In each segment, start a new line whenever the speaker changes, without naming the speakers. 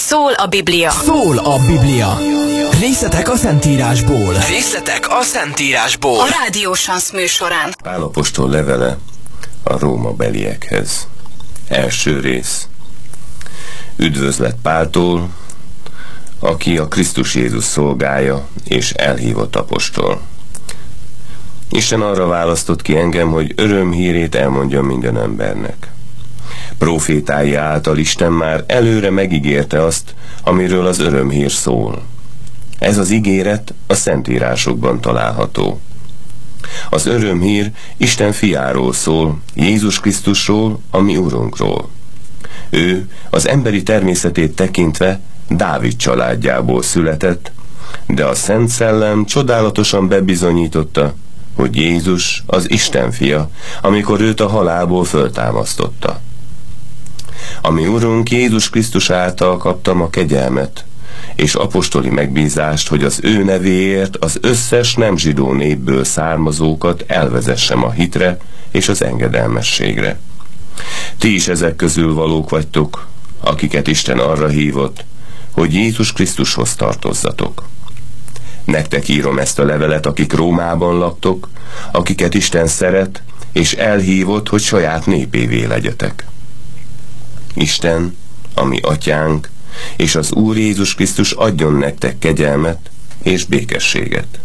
Szól a Biblia.
Szól a Biblia. Részletek a Szentírásból.
Részletek a Szentírásból.
A Rádió Sansz műsorán.
Pál apostol levele a Róma beliekhez. Első rész. Üdvözlet Páltól, aki a Krisztus Jézus szolgája és elhívott apostol. Isten arra választott ki engem, hogy örömhírét elmondjam minden embernek. Profétái által Isten már előre megígérte azt, amiről az örömhír szól. Ez az ígéret a Szentírásokban található. Az örömhír Isten fiáról szól, Jézus Krisztusról, a mi Urunkról. Ő az emberi természetét tekintve Dávid családjából született, de a Szent Szellem csodálatosan bebizonyította, hogy Jézus az Isten fia, amikor őt a halálból föltámasztotta. A mi Urunk Jézus Krisztus által kaptam a kegyelmet és apostoli megbízást, hogy az ő nevéért az összes nem zsidó népből származókat elvezessem a hitre és az engedelmességre. Ti is ezek közül valók vagytok, akiket Isten arra hívott, hogy Jézus Krisztushoz tartozzatok. Nektek írom ezt a levelet, akik Rómában laktok, akiket Isten szeret, és elhívott, hogy saját népévé legyetek. Isten, a mi atyánk, és az Úr Jézus Krisztus adjon nektek kegyelmet és békességet.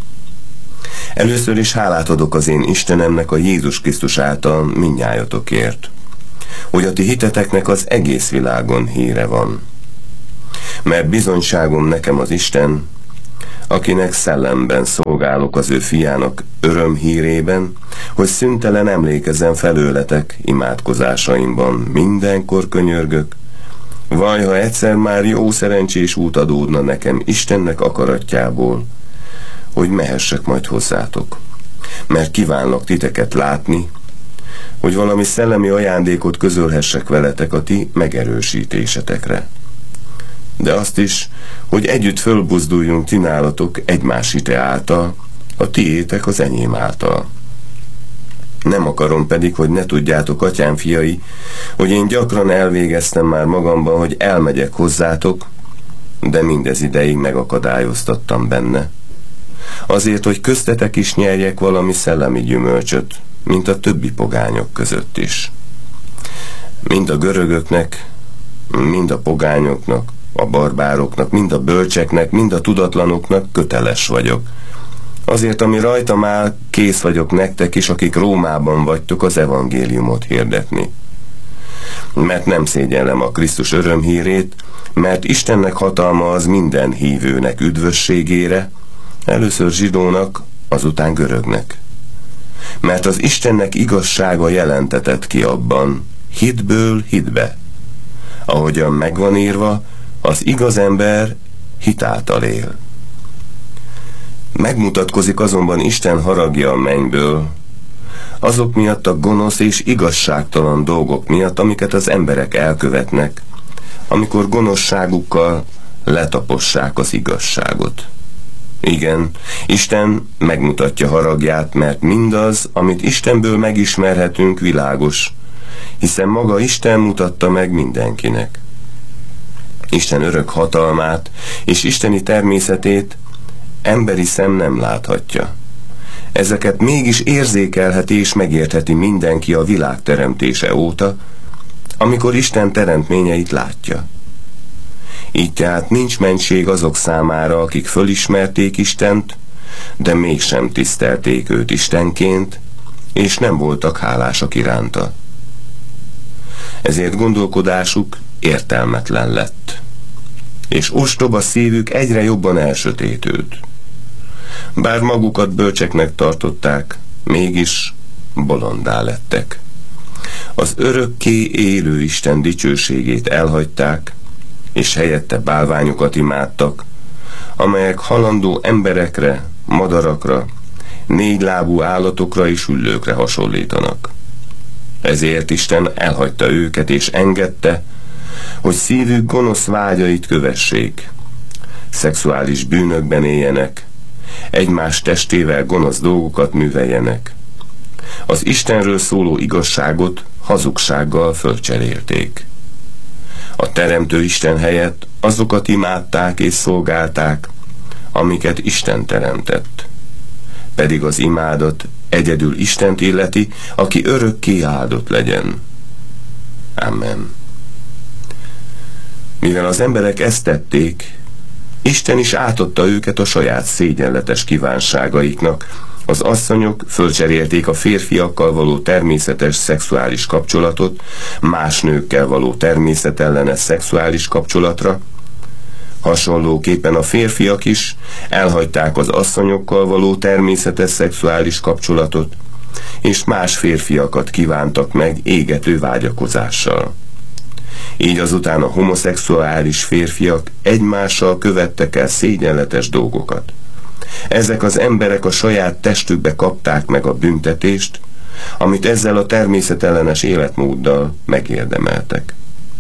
Először is hálát adok az én Istenemnek a Jézus Krisztus által mindnyájatokért, hogy a ti hiteteknek az egész világon híre van. Mert bizonyságom nekem az Isten, akinek szellemben szolgálok az ő fiának örömhírében, hogy szüntelen emlékezzen felőletek imádkozásaimban, mindenkor könyörgök, vaj, ha egyszer már jó szerencsés út adódna nekem Istennek akaratjából, hogy mehessek majd hozzátok. Mert kívánlak titeket látni, hogy valami szellemi ajándékot közölhessek veletek a ti megerősítésetekre. De azt is, hogy együtt fölbuzduljunk ti nálatok egymás hite által, a tiétek az enyém által. Nem akarom pedig, hogy ne tudjátok, atyám fiai, hogy én gyakran elvégeztem már magamban, hogy elmegyek hozzátok, de mindez ideig megakadályoztattam benne. Azért, hogy köztetek is nyerjek valami szellemi gyümölcsöt, mint a többi pogányok között is. Mind a görögöknek, mind a pogányoknak, a barbároknak, mind a bölcseknek, mind a tudatlanoknak köteles vagyok. Azért, ami rajtam áll, kész vagyok nektek is, akik Rómában vagytok, az evangéliumot hirdetni. Mert nem szégyellem a Krisztus örömhírét, mert Istennek hatalma az minden hívőnek üdvösségére, először zsidónak, azután görögnek. Mert az Istennek igazsága jelentetett ki abban, hitből hitbe. Ahogyan megvan írva, az igaz ember hit által él. Megmutatkozik azonban Isten haragja a mennyből, azok miatt a gonosz és igazságtalan dolgok miatt, amiket az emberek elkövetnek, amikor gonoszságukkal letapossák az igazságot. Igen, Isten megmutatja haragját, mert mindaz, amit Istenből megismerhetünk, világos, hiszen maga Isten mutatta meg mindenkinek. Isten örök hatalmát és isteni természetét emberi szem nem láthatja. Ezeket mégis érzékelheti és megértheti mindenki a világ teremtése óta, amikor Isten teremtményeit látja. Így tehát nincs mentség azok számára, akik fölismerték Istent, de mégsem tisztelték őt Istenként, és nem voltak hálásak iránta. Ezért gondolkodásuk értelmetlen lett, és ostoba szívük egyre jobban elsötétült. Bár magukat bölcseknek tartották, mégis bolondá lettek. Az örökké élő Isten dicsőségét elhagyták, és helyette bálványokat imádtak, amelyek halandó emberekre, madarakra, négylábú állatokra és üllőkre hasonlítanak. Ezért Isten elhagyta őket és engedte, hogy szívük gonosz vágyait kövessék, szexuális bűnökben éljenek, egymás testével gonosz dolgokat műveljenek. Az Istenről szóló igazságot hazugsággal fölcserélték. A Teremtő Isten helyett azokat imádták és szolgálták, amiket Isten teremtett. Pedig az imádat egyedül Istent illeti, aki örökké áldott legyen. Amen. Mivel az emberek ezt tették, Isten is átadta őket a saját szégyenletes kívánságaiknak. Az asszonyok fölcserélték a férfiakkal való természetes szexuális kapcsolatot más nőkkel való természetellenes szexuális kapcsolatra. Hasonlóképpen a férfiak is elhagyták az asszonyokkal való természetes szexuális kapcsolatot, és más férfiakat kívántak meg égető vágyakozással. Így azután a homoszexuális férfiak egymással követtek el szégyenletes dolgokat. Ezek az emberek a saját testükbe kapták meg a büntetést, amit ezzel a természetellenes életmóddal megérdemeltek.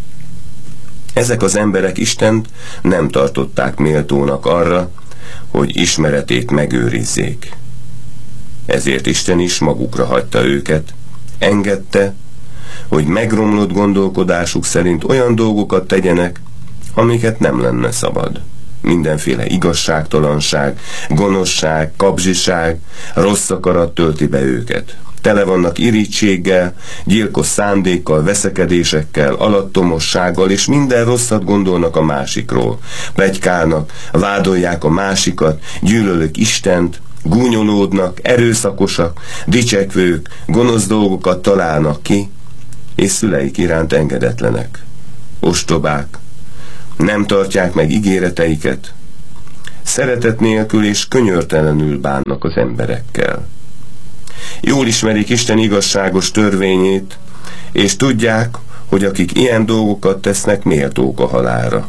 Ezek az emberek Istent nem tartották méltónak arra, hogy ismeretét megőrizzék. Ezért Isten is magukra hagyta őket, engedte, hogy megromlott gondolkodásuk szerint olyan dolgokat tegyenek, amiket nem lenne szabad. Mindenféle igazságtalanság, gonoszság, kapzsiság, rossz akarat tölti be őket. Tele vannak irítséggel, gyilkos szándékkal, veszekedésekkel, alattomossággal, és minden rosszat gondolnak a másikról. Pletykálnak, vádolják a másikat, gyűlölik Istent, gúnyolódnak, erőszakosak, dicsekvők, gonosz dolgokat találnak ki, és szüleik iránt engedetlenek. Ostobák, nem tartják meg ígéreteiket, szeretet nélkül és könyörtelenül bánnak az emberekkel. Jól ismerik Isten igazságos törvényét, és tudják, hogy akik ilyen dolgokat tesznek, méltók a halálra.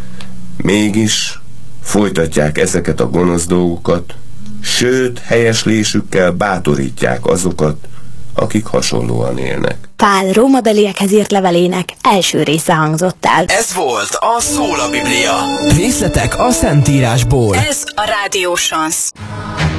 Mégis folytatják ezeket a gonosz dolgokat, sőt, helyeslésükkel bátorítják azokat, akik hasonlóan élnek.
Pál rómabeliekhez írt levelének első része hangzott el.
Ez volt a Szól a Biblia.
Részletek a Szentírásból.
Ez a Rádió Chance.